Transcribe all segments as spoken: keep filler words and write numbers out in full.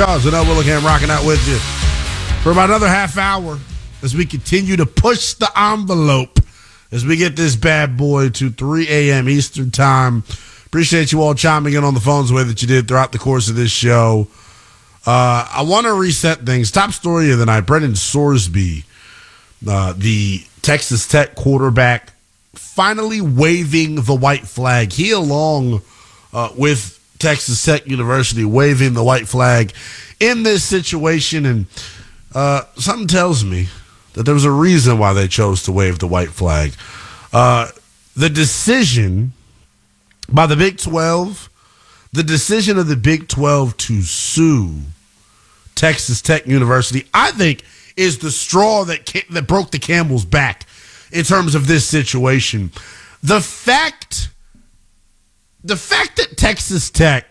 y'all. Zanell Willingham rocking out with you for about another half hour as we continue to push the envelope as we get this bad boy to three a.m. Eastern time. Appreciate you all chiming in on the phones the way that you did throughout the course of this show. Uh, I want to reset things. Top story of the night, Brendan Sorsby, uh, the Texas Tech quarterback, finally waving the white flag. He, along uh, with Texas Tech University, waving the white flag in this situation. And uh, something tells me that there was a reason why they chose to wave the white flag. Uh, the decision by the Big twelve, the decision of the Big twelve to sue Texas Tech University, I think, is the straw that ca- that broke the camel's back in terms of this situation. The fact, the fact that Texas Tech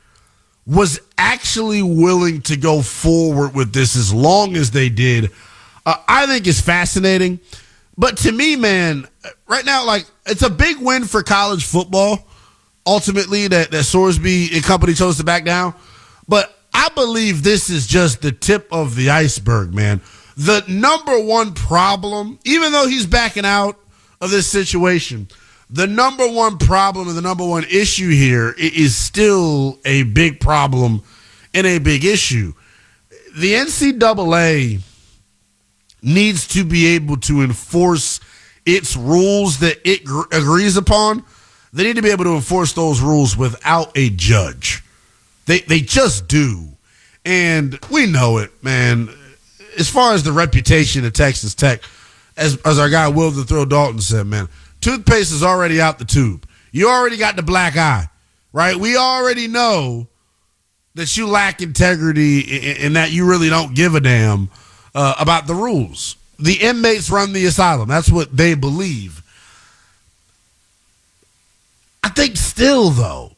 was actually willing to go forward with this as long as they did, uh, I think is fascinating. But to me, man, right now, like, it's a big win for college football, ultimately, that, that Sorsby and company chose to back down. But I believe this is just the tip of the iceberg, man. The number one problem, even though he's backing out of this situation, the number one problem and the number one issue here is still a big problem and a big issue. The N C double A needs to be able to enforce its rules that it gr- agrees upon. They need to be able to enforce those rules without a judge. They they just do. And we know it, man. As far as the reputation of Texas Tech, as, as our guy Will the Thrill Dalton said, man, toothpaste is already out the tube. You already got the black eye, right? We already know that you lack integrity and that you really don't give a damn uh, about the rules. The inmates run the asylum. That's what they believe. I think still, though,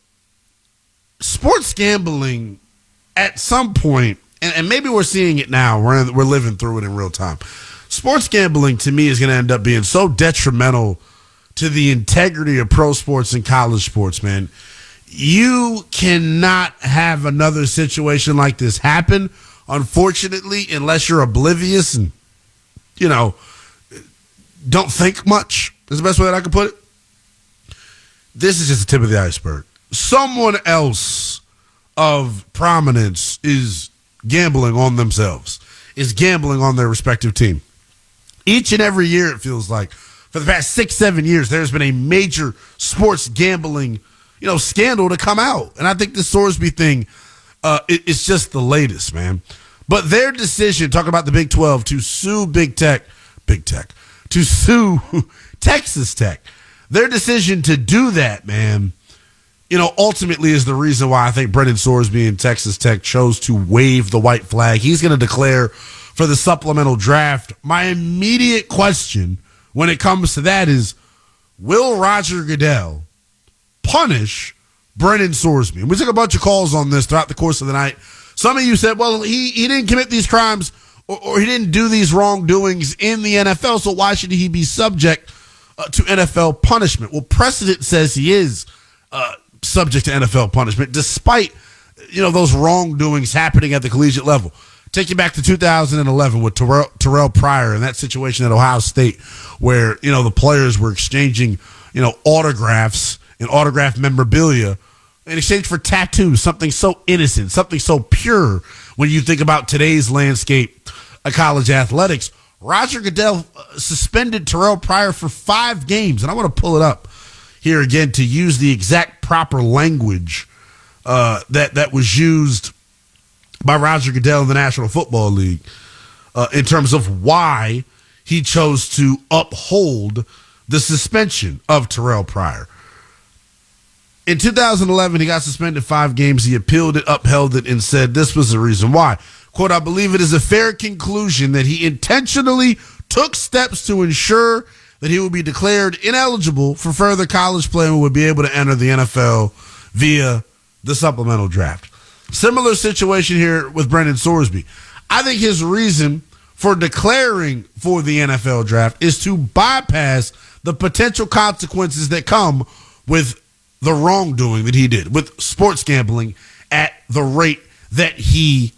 sports gambling at some point, and, and maybe we're seeing it now, we're, we're living through it in real time. Sports gambling, to me, is going to end up being so detrimental to the integrity of pro sports and college sports, man. You cannot have another situation like this happen, unfortunately, unless you're oblivious and, you know, don't think much, is the best way that I can put it. This is just the tip of the iceberg. Someone else of prominence is gambling on themselves, is gambling on their respective team. Each and every year, it feels like, for the past six, seven years, there's been a major sports gambling, you know, scandal to come out. And I think the Sorsby thing uh, is just the latest, man. But their decision, talking about the Big twelve, to sue Big Tech, Big Tech, to sue Texas Tech, their decision to do that, man, you know, ultimately is the reason why I think Brendan Sorsby and Texas Tech chose to wave the white flag. He's going to declare for the supplemental draft. My immediate question when it comes to that is, will Roger Goodell punish Brendan Sorsby? And we took a bunch of calls on this throughout the course of the night. Some of you said, well, he, he didn't commit these crimes or, or he didn't do these wrongdoings in the N F L, so why should he be subject uh, to N F L punishment? Well, precedent says he is uh, subject to N F L punishment, despite, you know, those wrongdoings happening at the collegiate level. Take you back to two thousand eleven with Terrell, Terrell Pryor and that situation at Ohio State where, you know, the players were exchanging, you know, autographs and autograph memorabilia in exchange for tattoos, something so innocent, something so pure when you think about today's landscape of college athletics. Roger Goodell uh, suspended Terrell Pryor for five games, and I want to pull it up here again to use the exact proper language uh, that, that was used by Roger Goodell in the National Football League uh, in terms of why he chose to uphold the suspension of Terrell Pryor. In two thousand eleven, he got suspended five games. He appealed it, upheld it, and said this was the reason why. Quote, I believe it is a fair conclusion that he intentionally took steps to ensure that he would be declared ineligible for further college play and would be able to enter the N F L via the supplemental draft. Similar situation here with Brendan Sorsby. I think his reason for declaring for the N F L draft is to bypass the potential consequences that come with the wrongdoing that he did, with sports gambling at the rate that he